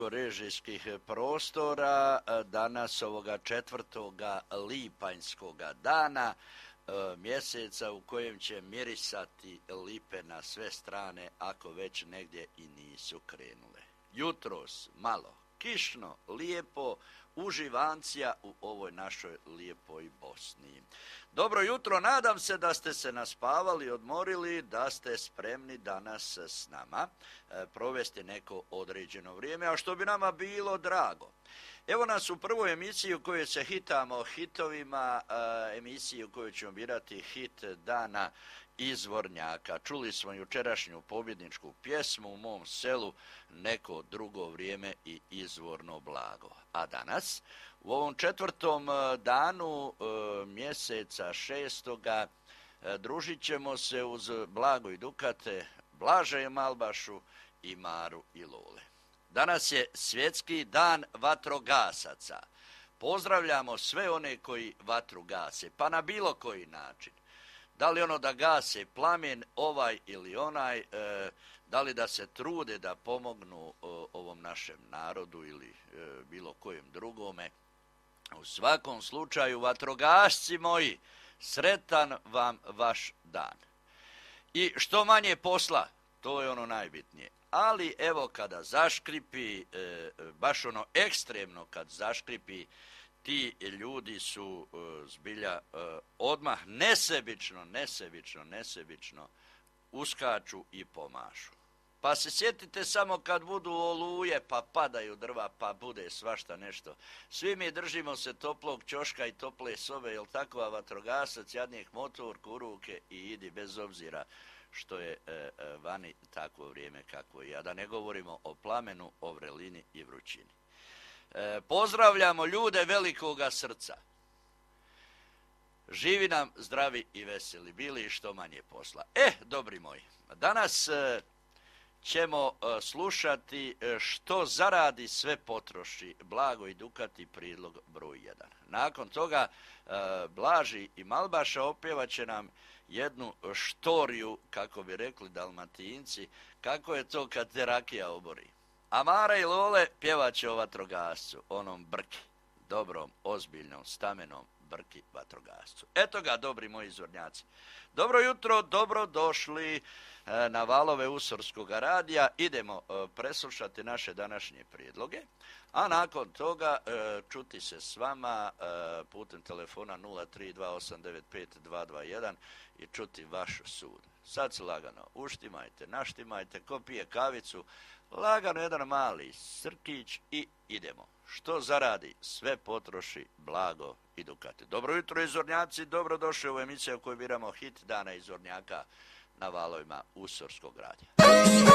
režijskih prostora danas ovoga 4. lipanjskoga dana, mjeseca u kojem će mirisati lipe na sve strane, ako već negdje i nisu krenule. Jutros malo kišno, lijepo, uživancija u ovoj našoj lijepoj Bosni. Dobro jutro, nadam se da ste se naspavali, odmorili, da ste spremni danas s nama provesti neko određeno vrijeme, a što bi nama bilo drago. Evo nas u prvoj emisiji u kojoj se hitamo hitovima, emisiji u kojoj ćemo birati hit dana Izvornjaka. Čuli smo jučerašnju pobjedničku pjesmu U mom selu, neko drugo vrijeme i izvorno blago. A danas, u ovom 4. danu mjeseca 6. družit ćemo se uz Blago i Dukate, Blaža i Malbašu i Maru i Lole. Danas je svjetski dan vatrogasaca. Pozdravljamo sve one koji vatru gase, pa na bilo koji način. Da li ono da gase plamen ovaj ili onaj, da li da se trude da pomognu ovom našem narodu ili bilo kojem drugome. U svakom slučaju, vatrogasci moji, sretan vam vaš dan. I što manje posla, to je ono najbitnije. Ali evo kada zaškripi, baš ono ekstremno kad zaškripi, ti ljudi su zbilja odmah nesebično uskaču i pomažu. Pa se sjetite samo kad budu oluje, pa padaju drva, pa bude svašta nešto. Svi mi držimo se toplog ćoška i tople sobe, jel tako, a vatrogasac jadnijeg motorku u ruke i idi bez obzira što je vani takvo vrijeme kako je. A da ne govorimo o plamenu, o vrelini i vrućini. Pozdravljamo ljude velikoga srca. Živi nam zdravi i veseli, bili i što manje posla. Dobri moji, danas ćemo slušati što zaradi sve potroši Blago i Dukati, prijedlog broj 1. Nakon toga Blaži i Malbaša opjevat će nam jednu štoriju, kako bi rekli Dalmatinci, kako je to kad te rakija obori. A Mara i Lole pjevat će o vatrogascu, onom brki, dobrom, ozbiljnom, stamenom brki vatrogascu. Eto ga, dobri moji izvornjaci. Dobro jutro, dobro došli na valove Usorskog radija. Idemo preslušati naše današnje prijedloge, a nakon toga čuti se s vama putem telefona 032895221 i čuti vaš sud. Sad se lagano uštimajte, naštimajte, ko pije kavicu, lagano jedan mali srkić i idemo. Što zaradi, sve potroši Blago i Dukati. Dobro jutro izvornjaci, dobrodošli u emisiju u kojoj biramo hit dana Izvornjaka na valovima Usorskog radija.